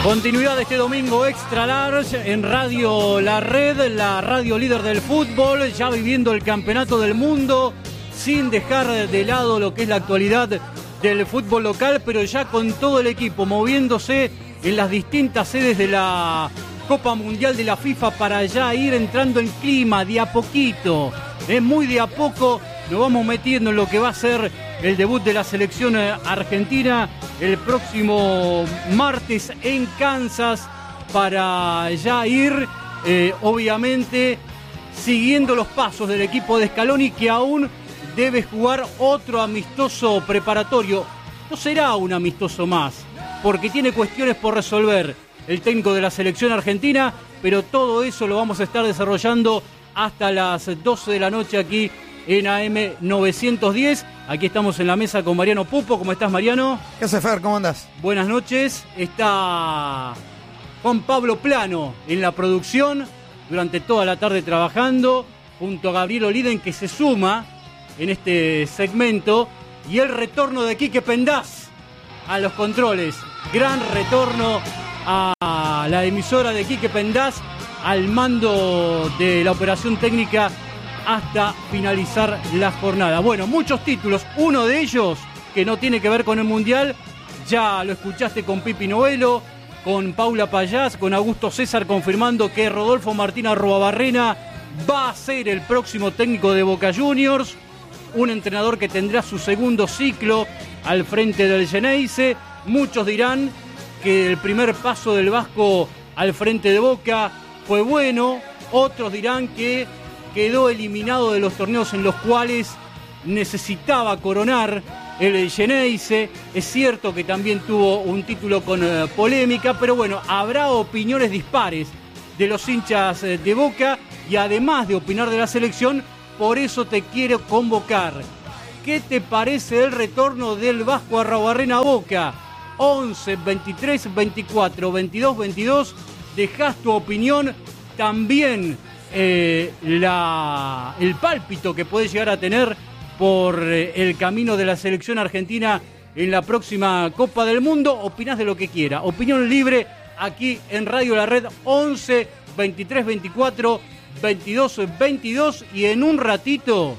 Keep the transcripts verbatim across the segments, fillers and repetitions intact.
Continuidad de este domingo extra large en Radio La Red, la radio líder del fútbol, ya viviendo el campeonato del mundo, sin dejar de lado lo que es la actualidad del fútbol local, pero ya con todo el equipo moviéndose en las distintas sedes de la Copa Mundial de la FIFA para ya ir entrando en clima de a poquito, eh, muy de a poco nos vamos metiendo en lo que va a ser el debut de la selección argentina el próximo martes en Kansas, para ya ir eh, obviamente siguiendo los pasos del equipo de Scaloni, que aún debe jugar otro amistoso preparatorio. No será un amistoso más, porque tiene cuestiones por resolver el técnico de la selección argentina, pero todo eso lo vamos a estar desarrollando hasta las doce de la noche aquí en A M novecientos diez. Aquí estamos en la mesa con Mariano Pupo. ¿Cómo estás, Mariano? ¿Qué haces, Fer? ¿Cómo andás? Buenas noches. Está Juan Pablo Plano en la producción durante toda la tarde trabajando, junto a Gabriel Oliden, que se suma en este segmento, y el retorno de Quique Pendaz a los controles. Gran retorno a la emisora de Quique Pendaz al mando de la operación técnica hasta finalizar la jornada. Bueno, muchos títulos, uno de ellos que no tiene que ver con el Mundial, ya lo escuchaste con Pipi Novello, con Paula Payás, con Augusto César confirmando que Rodolfo Martín Arruabarrena va a ser el próximo técnico de Boca Juniors, un entrenador que tendrá su segundo ciclo al frente del Xeneize. Muchos dirán que el primer paso del Vasco al frente de Boca fue bueno, otros dirán que quedó eliminado de los torneos en los cuales necesitaba coronar el Xeneize. Es cierto que también tuvo un título con eh, polémica, pero bueno, habrá opiniones dispares de los hinchas eh, de Boca, y además de opinar de la selección, por eso te quiero convocar. ¿Qué te parece el retorno del Vasco Arruabarrena a Boca? once, veintitrés, veinticuatro, veintidós, veintidós. Dejás tu opinión. También eh, la, el pálpito que puede llegar a tener por eh, el camino de la selección argentina en la próxima Copa del Mundo. Opinás de lo que quiera. Opinión libre aquí en Radio La Red. once, veintitrés, veinticuatro, veintidós, veintidós. Y en un ratito,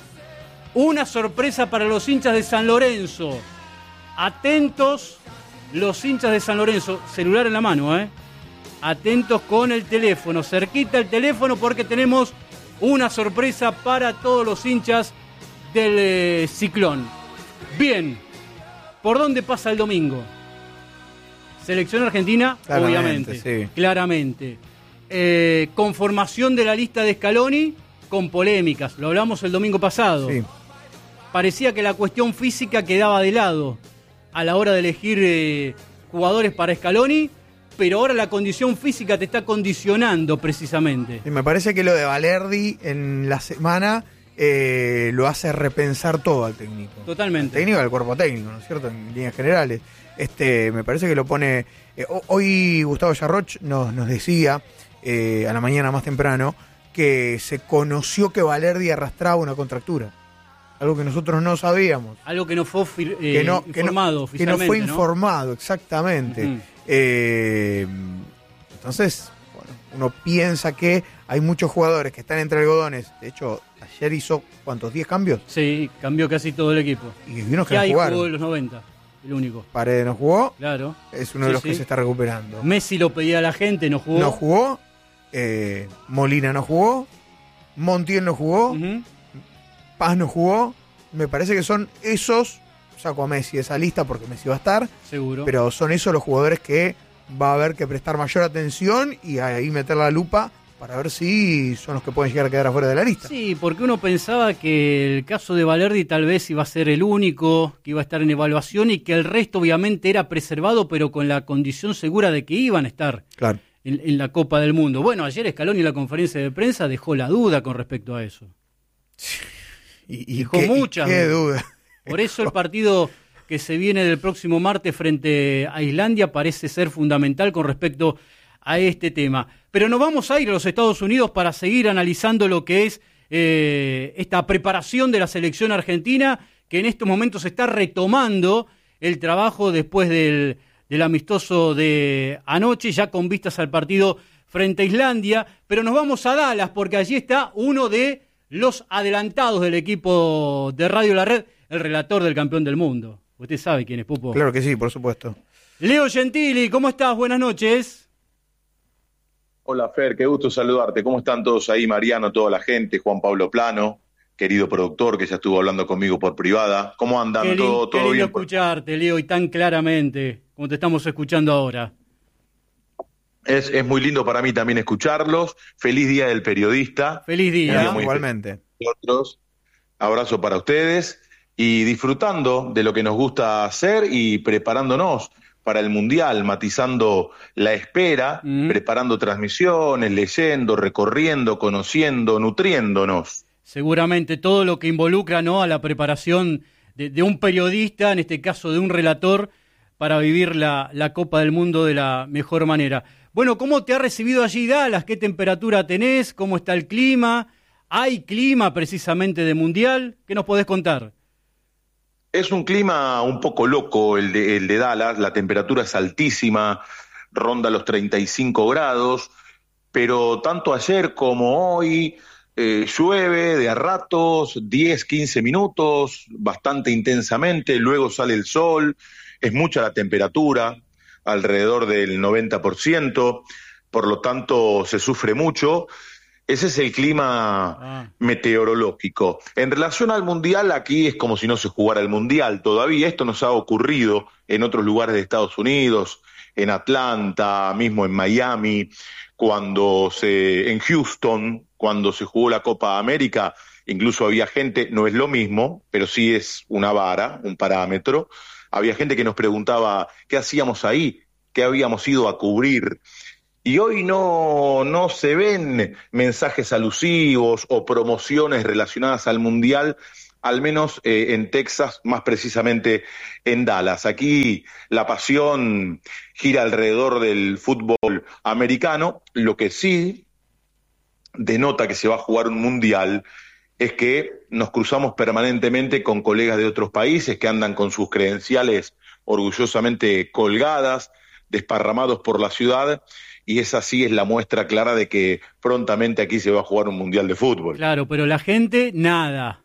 una sorpresa para los hinchas de San Lorenzo. Atentos los hinchas de San Lorenzo. Celular en la mano, ¿eh? Atentos con el teléfono, cerquita el teléfono, porque tenemos una sorpresa para todos los hinchas del eh, Ciclón. Bien, ¿por dónde pasa el domingo? Selección argentina, claramente, obviamente, sí. Claramente. Eh, conformación de la lista de Scaloni con polémicas, lo hablamos el domingo pasado. Sí. Parecía que la cuestión física quedaba de lado a la hora de elegir eh, jugadores para Scaloni, pero ahora la condición física te está condicionando precisamente. Y me parece que lo de Valerdi en la semana eh, lo hace repensar todo al técnico. Totalmente. Al técnico, al cuerpo técnico, ¿no es cierto? En líneas generales. Este, me parece que lo pone... Eh, hoy Gustavo Yarroch nos, nos decía, eh, a la mañana más temprano, que se conoció que Valerdi arrastraba una contractura. Algo que nosotros no sabíamos. Algo que no fue eh, que no, informado que no, oficialmente, que no fue ¿no? informado, exactamente. Uh-huh. eh, entonces, bueno, uno piensa que hay muchos jugadores que están entre algodones. De hecho, ayer hizo, ¿cuántos? ¿diez cambios? Sí, cambió casi todo el equipo. Y unos que no jugaron. Jugó en los noventa, el único. Paredes no jugó. Claro. Es uno sí, de los sí. que se está recuperando. Messi lo pedía a la gente, no jugó. No jugó. Eh, Molina no jugó. Montiel no jugó. Uh-huh. Paz no jugó. Me parece que son esos, saco a Messi de esa lista porque Messi va a estar, seguro, pero son esos los jugadores que va a haber que prestar mayor atención y ahí meter la lupa para ver si son los que pueden llegar a quedar afuera de la lista. Sí, porque uno pensaba que el caso de Valerdi tal vez iba a ser el único que iba a estar en evaluación y que el resto obviamente era preservado, pero con la condición segura de que iban a estar claro. en, en la Copa del Mundo. Bueno, ayer Scaloni en la conferencia de prensa dejó la duda con respecto a eso. Sí. Y, y Dejó qué, muchas qué duda. Por eso el partido que se viene del próximo martes frente a Islandia parece ser fundamental con respecto a este tema. Pero nos vamos a ir a los Estados Unidos para seguir analizando lo que es eh, esta preparación de la selección argentina, que en estos momentos está retomando el trabajo después del, del amistoso de anoche, ya con vistas al partido frente a Islandia, pero nos vamos a Dallas porque allí está uno de los adelantados del equipo de Radio La Red, el relator del campeón del mundo. Usted sabe quién es, Pupo. Claro que sí, por supuesto. Leo Gentili, ¿cómo estás? Buenas noches. Hola Fer, qué gusto saludarte. ¿Cómo están todos ahí? Mariano, toda la gente, Juan Pablo Plano, querido productor que ya estuvo hablando conmigo por privada. ¿Cómo andan? Qué, ¿Todo, qué todo lindo bien? escucharte, Leo, y tan claramente como te estamos escuchando ahora. Es, es muy lindo para mí también escucharlos. Feliz Día del Periodista. Feliz día. Día muy Igualmente. Nosotros. Abrazo para ustedes y disfrutando de lo que nos gusta hacer y preparándonos para el Mundial, matizando la espera, mm. preparando transmisiones, leyendo, recorriendo, conociendo, nutriéndonos. Seguramente todo lo que involucra, ¿no?, a la preparación de, de un periodista, en este caso de un relator, para vivir la, la Copa del Mundo de la mejor manera. Bueno, ¿cómo te ha recibido allí Dallas? ¿Qué temperatura tenés? ¿Cómo está el clima? ¿Hay clima precisamente de Mundial? ¿Qué nos podés contar? Es un clima un poco loco el de, el de Dallas, la temperatura es altísima, ronda los treinta y cinco grados, pero tanto ayer como hoy eh, llueve de a ratos, diez, quince minutos, bastante intensamente, luego sale el sol, es mucha la temperatura, alrededor del noventa por ciento, por lo tanto se sufre mucho. Ese es el clima ah. meteorológico. En relación al Mundial, aquí es como si no se jugara el Mundial todavía. Esto nos ha ocurrido en otros lugares de Estados Unidos, en Atlanta, mismo en Miami, cuando se, en Houston, cuando se jugó la Copa América, incluso había gente, no es lo mismo, pero sí es una vara, un parámetro. Había gente que nos preguntaba qué hacíamos ahí, qué habíamos ido a cubrir. Y hoy no, no se ven mensajes alusivos o promociones relacionadas al Mundial, al menos eh, en Texas, más precisamente en Dallas. Aquí la pasión gira alrededor del fútbol americano. Lo que sí denota que se va a jugar un Mundial es que nos cruzamos permanentemente con colegas de otros países que andan con sus credenciales orgullosamente colgadas, desparramados por la ciudad, y esa sí es la muestra clara de que prontamente aquí se va a jugar un Mundial de Fútbol. Claro, pero la gente, nada.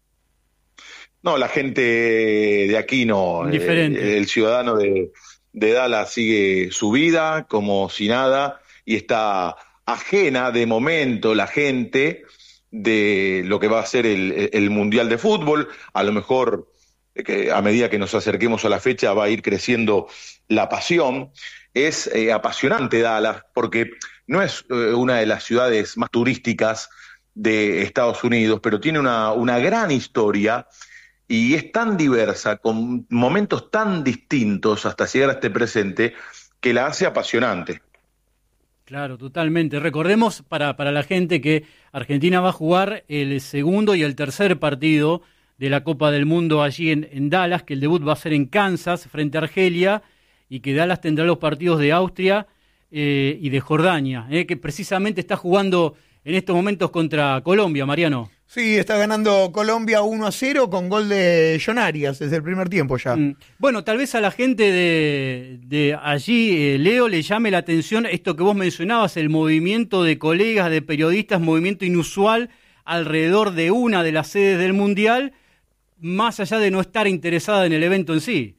No, la gente de aquí no. Indiferente. El, el ciudadano de, de Dallas sigue su vida como si nada y está ajena de momento la gente de lo que va a ser el, el Mundial de Fútbol. A lo mejor que a medida que nos acerquemos a la fecha va a ir creciendo la pasión. Es eh, apasionante Dallas porque no es eh, una de las ciudades más turísticas de Estados Unidos, pero tiene una, una gran historia y es tan diversa, con momentos tan distintos hasta llegar a este presente, que la hace apasionante. Claro, totalmente. Recordemos para, para la gente que Argentina va a jugar el segundo y el tercer partido de la Copa del Mundo allí en, en Dallas, que el debut va a ser en Kansas frente a Argelia, y que Dallas tendrá los partidos de Austria eh, y de Jordania, eh, que precisamente está jugando en estos momentos contra Colombia, Mariano. Sí, está ganando Colombia uno a cero con gol de John Arias desde el primer tiempo ya. Mm. Bueno, tal vez a la gente de, de allí, eh, Leo, le llame la atención esto que vos mencionabas, el movimiento de colegas, de periodistas, movimiento inusual alrededor de una de las sedes del Mundial, más allá de no estar interesada en el evento en sí.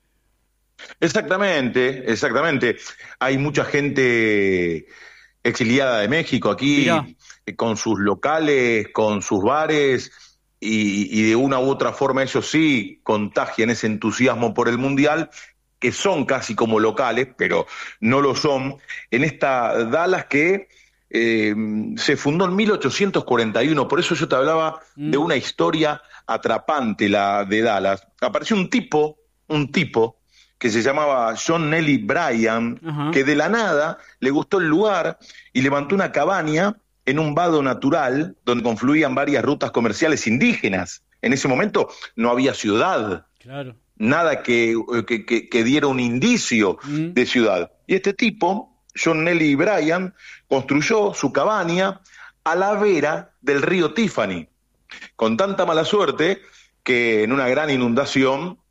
Exactamente, exactamente. Hay mucha gente exiliada de México aquí, Mirá. con sus locales, con sus bares, y, y de una u otra forma ellos sí contagian ese entusiasmo por el Mundial, que son casi como locales, pero no lo son, en esta Dallas que eh, se fundó en mil ochocientos cuarenta y uno, por eso yo te hablaba mm. de una historia atrapante, la de Dallas. Apareció un tipo, un tipo, que se llamaba John Nelly Bryan, uh-huh. que de la nada le gustó el lugar y levantó una cabaña en un vado natural donde confluían varias rutas comerciales indígenas. En ese momento no había ciudad, claro. nada que, que, que, que diera un indicio uh-huh. de ciudad. Y este tipo, John Nelly Bryan, construyó su cabaña a la vera del río Tiffany, con tanta mala suerte que en una gran inundación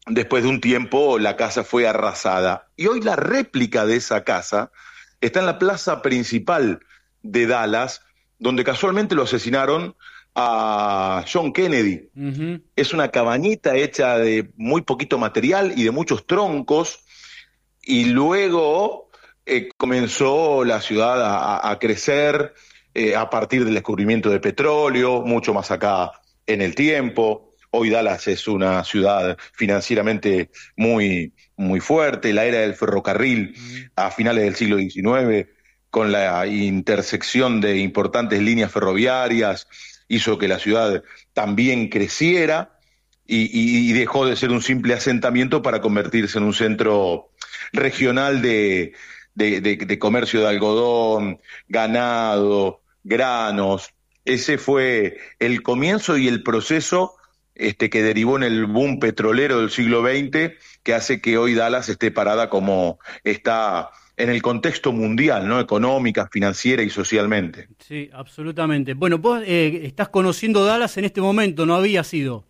después de un tiempo la casa fue arrasada. Y hoy la réplica de esa casa está en la plaza principal de Dallas, donde casualmente lo asesinaron a John Kennedy. Uh-huh. Es una cabañita hecha de muy poquito material y de muchos troncos, y luego eh, comenzó la ciudad a, a crecer eh, a partir del descubrimiento de petróleo, mucho más acá en el tiempo. Hoy Dallas es una ciudad financieramente muy, muy fuerte. La era del ferrocarril uh-huh. a finales del siglo diecinueve, con la intersección de importantes líneas ferroviarias, hizo que la ciudad también creciera y, y, y dejó de ser un simple asentamiento para convertirse en un centro regional de, de, de, de comercio de algodón, ganado, granos. Ese fue el comienzo y el proceso este, que derivó en el boom petrolero del siglo veinte, que hace que hoy Dallas esté parada como está en el contexto mundial, ¿no? Económica, financiera y socialmente. Sí, absolutamente. Bueno, vos eh, estás conociendo Dallas en este momento, ¿no había sido?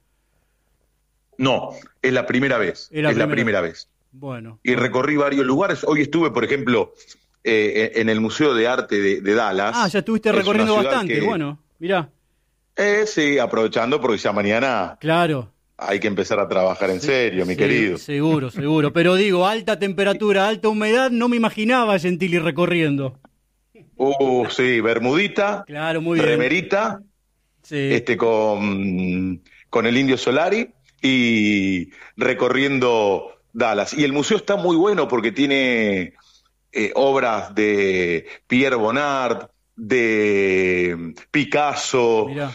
No, es la primera vez. Es la, es primera. la primera vez. Bueno. Y bueno. recorrí varios lugares. Hoy estuve, por ejemplo, eh, en el Museo de Arte de, de Dallas. Ah, ya estuviste recorriendo bastante. Que, bueno, mirá. Eh, sí, aprovechando porque ya mañana... Claro. Hay que empezar a trabajar en sí, serio, mi sí, querido. Seguro, seguro. Pero digo, alta temperatura, alta humedad, no me imaginaba a Gentili recorriendo. Uh, sí, bermudita, claro, muy bien. remerita, sí. este, con, con el Indio Solari y recorriendo Dallas. Y el museo está muy bueno porque tiene eh, obras de Pierre Bonnard, de Picasso, Mirá.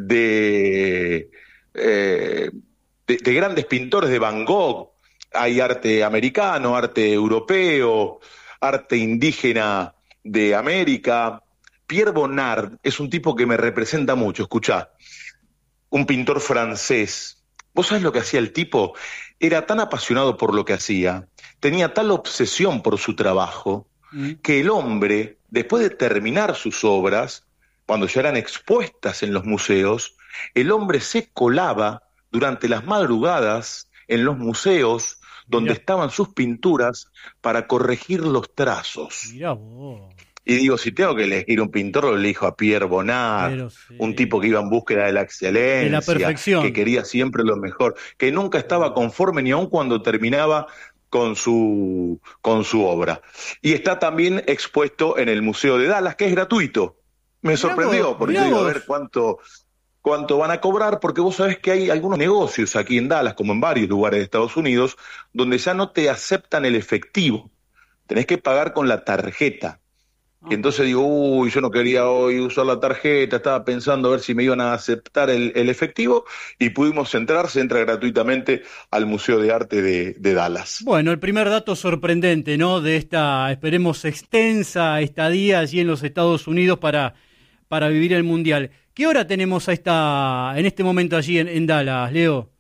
de... Eh, De, de grandes pintores, de Van Gogh. Hay arte americano, arte europeo, arte indígena de América. Pierre Bonnard es un tipo que me representa mucho, escuchá, un pintor francés. ¿Vos sabés lo que hacía el tipo? Era tan apasionado por lo que hacía, tenía tal obsesión por su trabajo, mm. que el hombre, después de terminar sus obras, cuando ya eran expuestas en los museos, el hombre se colaba durante las madrugadas en los museos donde Mirá. estaban sus pinturas para corregir los trazos. Mirá vos. Y digo, si tengo que elegir un pintor, lo elijo a Pierre Bonnard, sí. un tipo que iba en búsqueda de la excelencia, de la perfección, que quería siempre lo mejor, que nunca estaba conforme ni aun cuando terminaba con su, con su obra. Y está también expuesto en el Museo de Dallas, que es gratuito. Me mirá sorprendió, vos, porque yo digo, a ver cuánto... cuánto van a cobrar, porque vos sabés que hay algunos negocios aquí en Dallas, como en varios lugares de Estados Unidos, donde ya no te aceptan el efectivo, tenés que pagar con la tarjeta. Ah. Y entonces digo, uy, yo no quería hoy usar la tarjeta, estaba pensando a ver si me iban a aceptar el, el efectivo, y pudimos entrar, se entra gratuitamente al Museo de Arte de, de Dallas. Bueno, el primer dato sorprendente, ¿no?, de esta, esperemos, extensa estadía allí en los Estados Unidos para, para vivir el Mundial. ¿Qué hora tenemos a esta, en este momento allí en, en Dallas, Leo?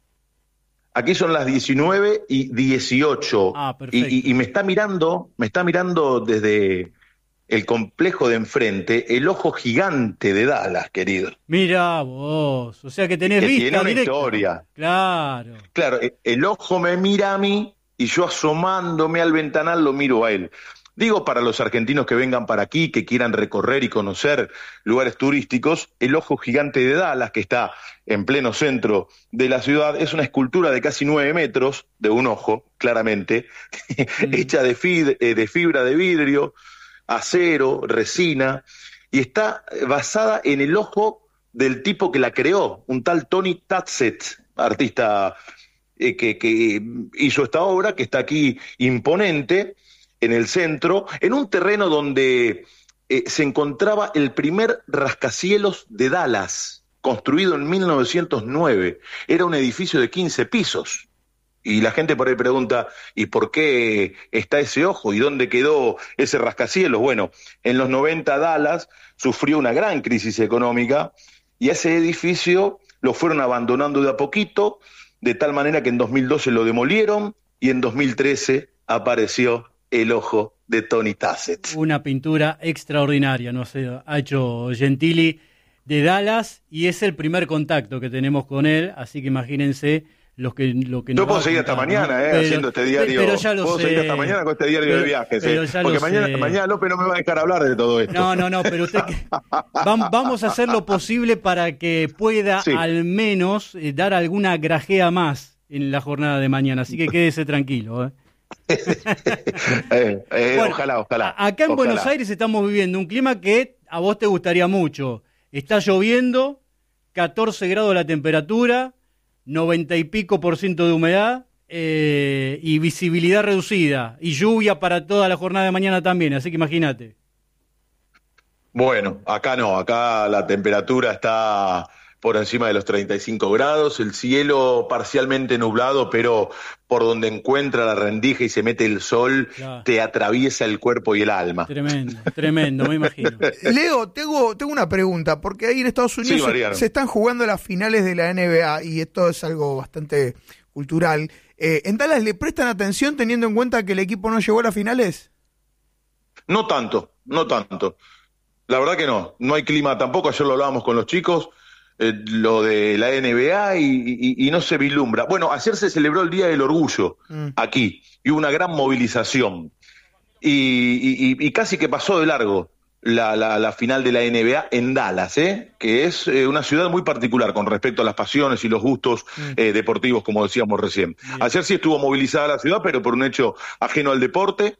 Aquí son las diecinueve y dieciocho. Ah, perfecto. Y, y, y me está mirando, me está mirando desde el complejo de enfrente, el ojo gigante de Dallas, querido. Mira vos, o sea que tenés que vista tiene una directa. Historia. Claro. Claro, el ojo me mira a mí y yo asomándome al ventanal lo miro a él. Digo, para los argentinos que vengan para aquí, que quieran recorrer y conocer lugares turísticos, el ojo gigante de Dallas, que está en pleno centro de la ciudad, es una escultura de casi nueve metros, de un ojo, claramente, mm. hecha de, fid, de fibra de vidrio, acero, resina, y está basada en el ojo del tipo que la creó, un tal Tony Tassett, artista eh, que, que hizo esta obra, que está aquí imponente, en el centro, en un terreno donde eh, se encontraba el primer rascacielos de Dallas, construido en mil novecientos nueve. Era un edificio de quince pisos. Y la gente por ahí pregunta, ¿y por qué está ese ojo? ¿Y dónde quedó ese rascacielos? Bueno, en los noventa Dallas sufrió una gran crisis económica y ese edificio lo fueron abandonando de a poquito, de tal manera que en dos mil doce lo demolieron y en dos mil trece apareció el ojo de Tony Tassett. Una pintura extraordinaria, no sé, ha hecho Gentili de Dallas y es el primer contacto que tenemos con él, así que imagínense los que lo que Yo puedo seguir hasta mañana, eh, pero, haciendo este diario. Pero ya lo puedo sé. seguir hasta mañana con este diario pero, de viajes, pero eh, ya porque lo mañana, sé. mañana López no me va a dejar hablar de todo esto. No, no, no, pero usted vamos a hacer lo posible para que pueda sí. al menos eh, dar alguna grajea más en la jornada de mañana, así que quédese tranquilo, eh. eh, eh, bueno, ojalá, ojalá. Acá en ojalá. Buenos Aires estamos viviendo un clima que a vos te gustaría mucho. Está lloviendo, catorce grados la temperatura, noventa y pico por ciento de humedad eh, y visibilidad reducida y lluvia para toda la jornada de mañana también, así que imagínate. Bueno, acá no, acá la temperatura está por encima de los treinta y cinco grados, el cielo parcialmente nublado, pero por donde encuentra la rendija y se mete el sol, claro, te atraviesa el cuerpo y el alma. Tremendo, tremendo, me imagino. Leo, tengo, tengo una pregunta, porque ahí en Estados Unidos sí, se, se están jugando las finales de la N B A y esto es algo bastante cultural. Eh, ¿En Dallas le prestan atención teniendo en cuenta que el equipo no llegó a las finales? No tanto, no tanto. La verdad que no, no hay clima tampoco, ayer lo hablábamos con los chicos, eh, lo de la N B A y, y, y no se vislumbra. Bueno, ayer se celebró el Día del Orgullo mm. aquí y hubo una gran movilización y, y, y casi que pasó de largo la, la, la final de la N B A en Dallas, ¿eh? que es eh, una ciudad muy particular con respecto a las pasiones y los gustos mm. eh, deportivos, como decíamos recién. Bien. Ayer sí estuvo movilizada la ciudad, pero por un hecho ajeno al deporte.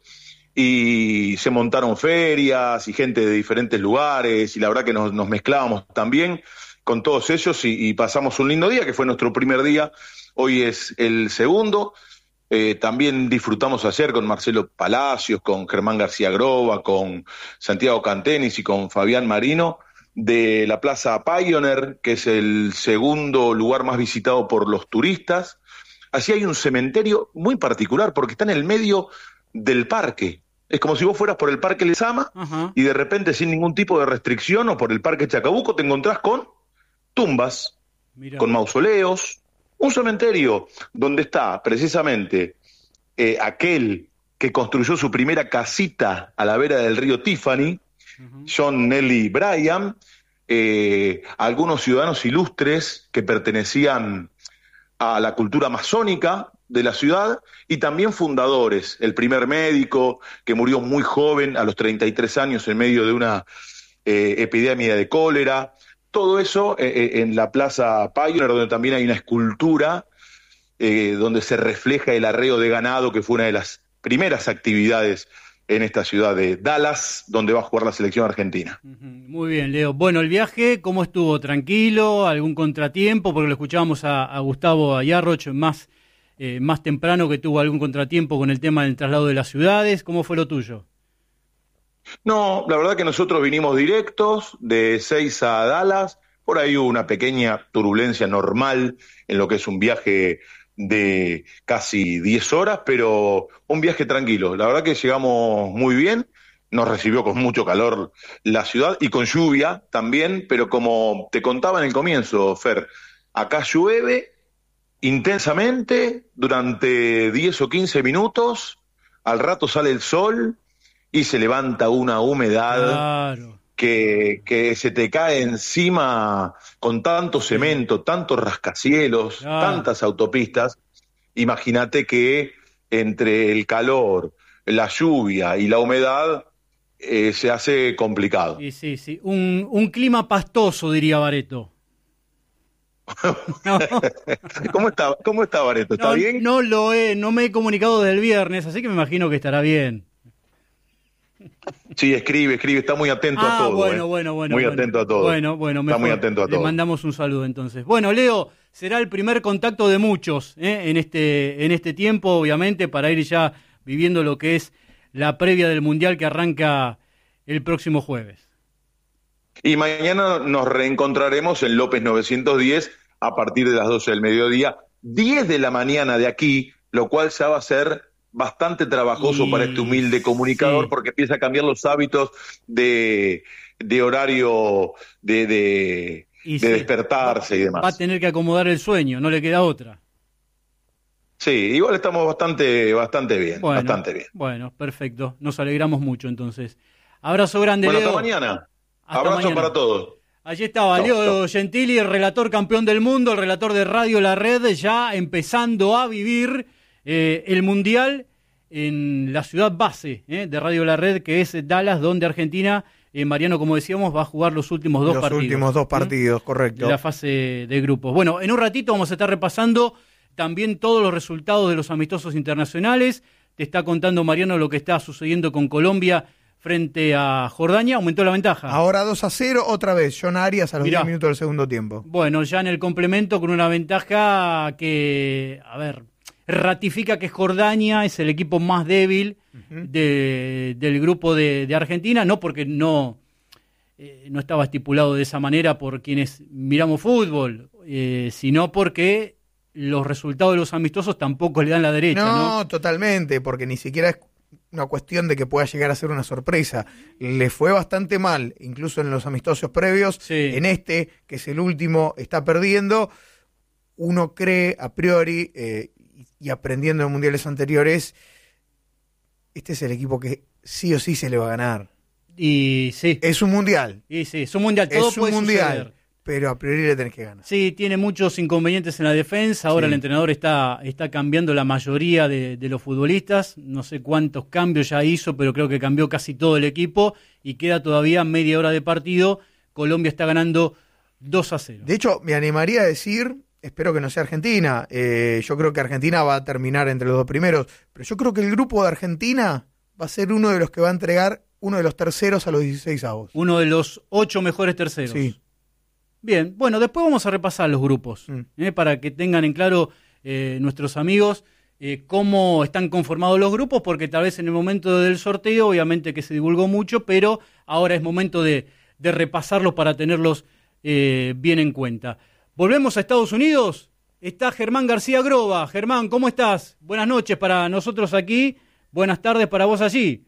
Y se montaron ferias y gente de diferentes lugares y la verdad que nos, nos mezclábamos también con todos ellos y, y pasamos un lindo día, que fue nuestro primer día, hoy es el segundo. Eh, también disfrutamos ayer con Marcelo Palacios, con Germán García Groba, con Santiago Cantenis y con Fabián Marino de la Plaza Pioneer, que es el segundo lugar más visitado por los turistas. Así hay un cementerio muy particular porque está en el medio del parque. Es como si vos fueras por el Parque Lezama uh-huh. y de repente sin ningún tipo de restricción o por el Parque Chacabuco te encontrás con tumbas, Mirá. con mausoleos, un cementerio donde está precisamente eh, aquel que construyó su primera casita a la vera del río Tiffany, uh-huh. John Nelly Bryan, eh, algunos ciudadanos ilustres que pertenecían a la cultura masónica de la ciudad y también fundadores, el primer médico que murió muy joven a los treinta y tres años en medio de una eh, epidemia de cólera, todo eso eh, en la Plaza Pioneer, donde también hay una escultura eh, donde se refleja el arreo de ganado, que fue una de las primeras actividades en esta ciudad de Dallas, donde va a jugar la selección argentina. Muy bien, Leo. Bueno, el viaje, ¿cómo estuvo? ¿Tranquilo? ¿Algún contratiempo? Porque lo escuchábamos a, a Gustavo Ayarroch más Eh, más temprano, que tuvo algún contratiempo con el tema del traslado de las ciudades. ¿Cómo fue lo tuyo? No, la verdad que nosotros vinimos directos de Ezeiza a Dallas. Por ahí hubo una pequeña turbulencia normal en lo que es un viaje de casi diez horas, pero un viaje tranquilo. La verdad que llegamos muy bien. Nos recibió con mucho calor la ciudad y con lluvia también, pero como te contaba en el comienzo, Fer, acá llueve intensamente durante diez o quince minutos, al rato sale el sol y se levanta una humedad claro. que, que se te cae encima con tanto cemento, tantos rascacielos, claro. tantas autopistas. Imagínate que entre el calor, la lluvia y la humedad eh, se hace complicado. Sí, sí, sí. Un, un clima pastoso, diría Bareto. No. ¿Cómo está, cómo está Bareto? ¿Está no, bien? No lo he, no me he comunicado desde el viernes, así que me imagino que estará bien. Sí, escribe, escribe, está muy atento ah, a todo. Bueno, eh. bueno, bueno. Muy bueno, atento a todo. Bueno, bueno, mejor. Está muy atento a todo. Le mandamos un saludo entonces. Bueno, Leo, será el primer contacto de muchos ¿eh? en este, en este tiempo, obviamente, para ir ya viviendo lo que es la previa del Mundial que arranca el próximo jueves. Y mañana nos reencontraremos en López novecientos diez a partir de las doce del mediodía, diez de la mañana de aquí, lo cual ya va a ser bastante trabajoso y... para este humilde comunicador, sí. porque empieza a cambiar los hábitos de, de horario, de, de, y de sí. despertarse y demás. Va a tener que acomodar el sueño, no le queda otra. Sí, igual estamos bastante, bastante bien, bueno, bastante bien. Bueno, perfecto, nos alegramos mucho entonces. Abrazo grande, bueno, Leo. Hasta mañana. Hasta Abrazo mañana. para todos. Allí estaba Chau, Leo chau. Gentili, el relator campeón del mundo, el relator de Radio La Red, ya empezando a vivir eh, el Mundial en la ciudad base eh, de Radio La Red, que es Dallas, donde Argentina, eh, Mariano, como decíamos, va a jugar los últimos dos Los partidos. Los últimos dos ¿eh? partidos, correcto. De la fase de grupos. Bueno, en un ratito vamos a estar repasando también todos los resultados de los amistosos internacionales. Te está contando Mariano lo que está sucediendo con Colombia frente a Jordania. Aumentó la ventaja. Ahora dos a cero, otra vez. John Arias a los Mirá. diez minutos del segundo tiempo. Bueno, ya en el complemento con una ventaja que, a ver, ratifica que Jordania es el equipo más débil uh-huh. de, del grupo de, de Argentina, no porque no, eh, no estaba estipulado de esa manera por quienes miramos fútbol, eh, sino porque los resultados de los amistosos tampoco le dan la derecha. No, no, totalmente, porque ni siquiera es una cuestión de que pueda llegar a ser una sorpresa. Le fue bastante mal, incluso en los amistosos previos. Sí. En este, que es el último, está perdiendo. Uno cree a priori, eh, y aprendiendo en mundiales anteriores, este es el equipo que sí o sí se le va a ganar. Y sí. Es un mundial. Y sí, es un mundial. Todo es un puede mundial. Suceder. Pero a priori le tenés que ganar. Sí, tiene muchos inconvenientes en la defensa. Ahora sí. el entrenador está, está cambiando la mayoría de, de los futbolistas. No sé cuántos cambios ya hizo, pero creo que cambió casi todo el equipo. Y queda todavía media hora de partido. Colombia está ganando dos a cero. De hecho, me animaría a decir, espero que no sea Argentina. Eh, yo creo que Argentina va a terminar entre los dos primeros. Pero yo creo que el grupo de Argentina va a ser uno de los que va a entregar uno de los terceros a los dieciseisavos. Uno de los ocho mejores terceros. Sí. Bien, bueno, después vamos a repasar los grupos, mm. eh, para que tengan en claro eh, nuestros amigos eh, cómo están conformados los grupos, porque tal vez en el momento del sorteo, obviamente que se divulgó mucho, pero ahora es momento de, de repasarlos para tenerlos eh, bien en cuenta. Volvemos a Estados Unidos, está Germán García Groba. Germán, ¿cómo estás? Buenas noches para nosotros aquí, buenas tardes para vos allí.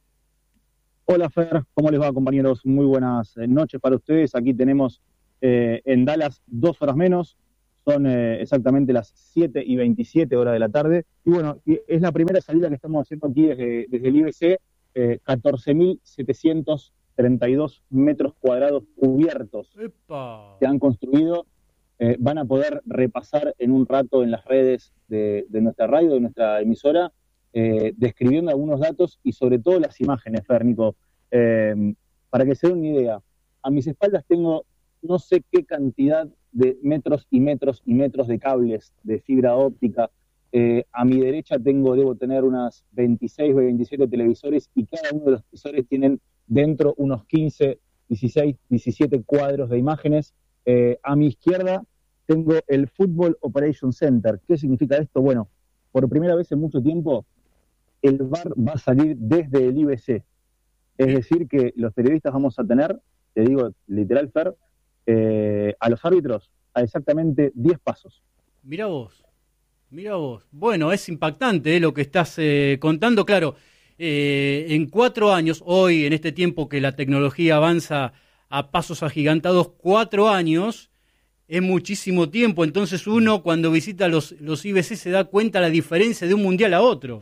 Hola Fer, ¿cómo les va, compañeros? Muy buenas noches para ustedes. Aquí tenemos Eh, en Dallas dos horas menos, son eh, exactamente las siete y veintisiete horas de la tarde, y bueno, es la primera salida que estamos haciendo aquí desde, desde el I B C, eh, catorce mil setecientos treinta y dos metros cuadrados cubiertos ¡Epa! que han construido. Eh, van a poder repasar en un rato en las redes de, de nuestra radio, de nuestra emisora, eh, describiendo algunos datos y sobre todo las imágenes, Fer, Nico. Eh, para que se den una idea, a mis espaldas tengo no sé qué cantidad de metros y metros y metros de cables de fibra óptica. Eh, a mi derecha tengo, debo tener unas veintiséis o veintisiete televisores y cada uno de los televisores tienen dentro unos quince, dieciséis, diecisiete cuadros de imágenes. Eh, a mi izquierda tengo el Football Operation Center. ¿Qué significa esto? Bueno, por primera vez en mucho tiempo el V A R va a salir desde el I B C. Es decir que los periodistas vamos a tener, te digo literal, Fer, Eh, a los árbitros a exactamente diez pasos. Mirá vos, mirá vos. Bueno, es impactante eh, lo que estás eh, contando. Claro, eh, en cuatro años, hoy en este tiempo que la tecnología avanza a pasos agigantados, cuatro años es muchísimo tiempo. Entonces uno cuando visita los, los I B C se da cuenta la diferencia de un mundial a otro.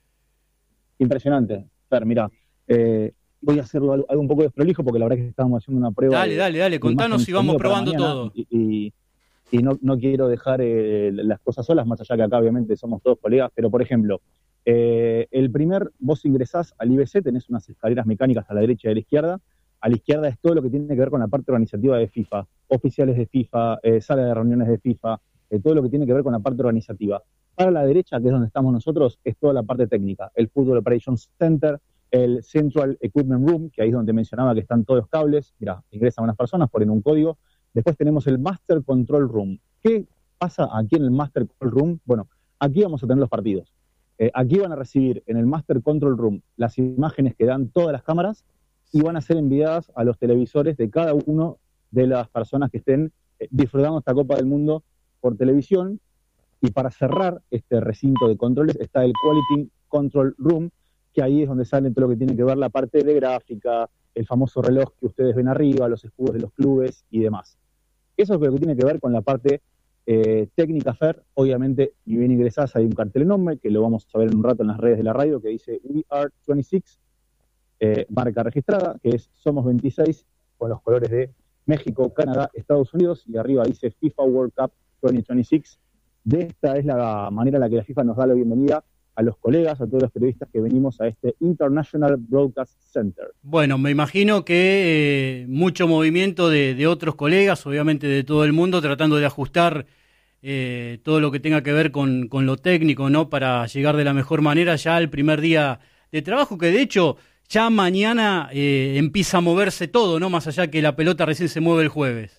Impresionante. Fer, mirá, eh, voy a hacerlo algo, algo un poco desprolijo porque la verdad es que estábamos haciendo una prueba. Dale, de, dale, dale, contanos y vamos probando todo. Y, y, y no, no quiero dejar eh, las cosas solas, más allá que acá obviamente somos todos colegas, pero por ejemplo, eh, el primer, vos ingresás al I B C, tenés unas escaleras mecánicas a la derecha y a la izquierda. A la izquierda es todo lo que tiene que ver con la parte organizativa de FIFA, oficiales de FIFA, eh, sala de reuniones de FIFA, eh, todo lo que tiene que ver con la parte organizativa. Para la derecha, que es donde estamos nosotros, es toda la parte técnica, el Football Operations Center, el Central Equipment Room, que ahí es donde mencionaba que están todos los cables. Mirá, ingresan unas personas, ponen un código. Después tenemos el Master Control Room. ¿Qué pasa aquí en el Master Control Room? Bueno, aquí vamos a tener los partidos. Eh, aquí van a recibir en el Master Control Room las imágenes que dan todas las cámaras y van a ser enviadas a los televisores de cada uno de las personas que estén eh, disfrutando esta Copa del Mundo por televisión. Y para cerrar este recinto de controles está el Quality Control Room, que ahí es donde sale todo lo que tiene que ver la parte de gráfica, el famoso reloj que ustedes ven arriba, los escudos de los clubes y demás. Eso es lo que tiene que ver con la parte eh, técnica, Fer. Obviamente, ni bien ingresás, hay un cartel enorme, que lo vamos a ver en un rato en las redes de la radio, que dice We Are veintiséis, eh, marca registrada, que es Somos veintiséis, con los colores de México, Canadá, Estados Unidos, y arriba dice FIFA World Cup dos mil veintiséis. De esta es la manera en la que la FIFA nos da la bienvenida a los colegas, a todos los periodistas que venimos a este International Broadcast Center. Bueno, me imagino que eh, mucho movimiento de, de otros colegas, obviamente de todo el mundo, tratando de ajustar eh, todo lo que tenga que ver con, con lo técnico, ¿no? Para llegar de la mejor manera ya al primer día de trabajo, que de hecho ya mañana eh, empieza a moverse todo, ¿no? Más allá que la pelota recién se mueve el jueves.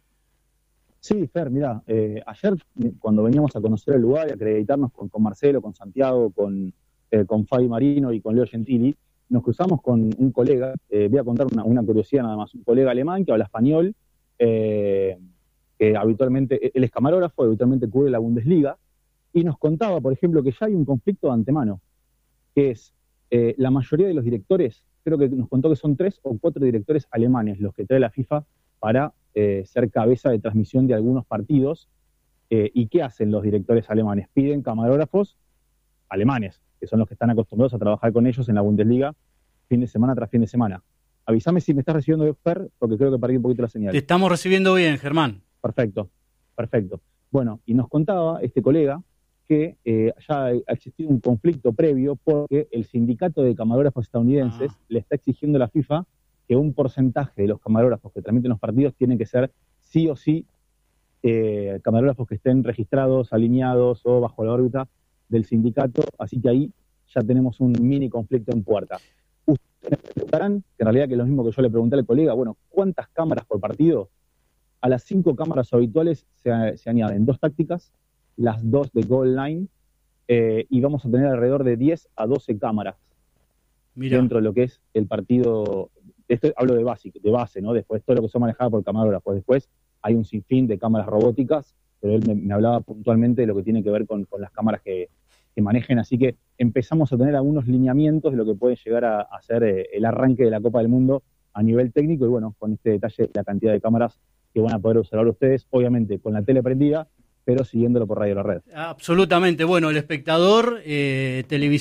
Sí, Fer, mirá, eh, ayer cuando veníamos a conocer el lugar y a acreditarnos con, con Marcelo, con Santiago, con, eh, con Fabi Marino y con Leo Gentili, nos cruzamos con un colega, eh, voy a contar una, una curiosidad nada más, un colega alemán que habla español, eh, que habitualmente, él es camarógrafo, habitualmente cubre la Bundesliga, y nos contaba, por ejemplo, que ya hay un conflicto de antemano, que es eh, la mayoría de los directores, creo que nos contó que son tres o cuatro directores alemanes los que trae la FIFA para Eh, ser cabeza de transmisión de algunos partidos. Eh, ¿Y qué hacen los directores alemanes? Piden camarógrafos alemanes, que son los que están acostumbrados a trabajar con ellos en la Bundesliga fin de semana tras fin de semana. Avísame si me estás recibiendo, Fer, porque creo que perdí un poquito la señal. Te estamos recibiendo bien, Germán. Perfecto, perfecto. Bueno, y nos contaba este colega que eh, ya ha existido un conflicto previo porque el sindicato de camarógrafos estadounidenses ah. le está exigiendo a la FIFA que un porcentaje de los camarógrafos que transmiten los partidos tienen que ser sí o sí eh, camarógrafos que estén registrados, alineados o bajo la órbita del sindicato, así que ahí ya tenemos un mini conflicto en puerta. Ustedes me preguntarán, que en realidad que es lo mismo que yo le pregunté al colega, bueno, ¿cuántas cámaras por partido? A las cinco cámaras habituales se, se añaden dos tácticas, las dos de goal line, eh, y vamos a tener alrededor de diez a doce cámaras Mirá. dentro de lo que es el partido. Esto hablo de base, de base, ¿no? Después todo lo que son manejadas por camarógrafos. Después hay un sinfín de cámaras robóticas, pero él me, me hablaba puntualmente de lo que tiene que ver con, con las cámaras que, que manejen. Así que empezamos a tener algunos lineamientos de lo que puede llegar a, a ser eh, el arranque de la Copa del Mundo a nivel técnico. Y bueno, con este detalle, la cantidad de cámaras que van a poder observar ustedes, obviamente con la tele prendida, pero siguiéndolo por Radio La Red. Absolutamente. Bueno, el espectador, eh, televisión.